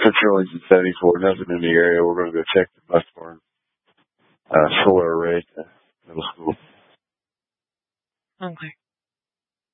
Central's at 74. Nothing in the area. We're going to go check the bus barn solar array at the middle school. Okay.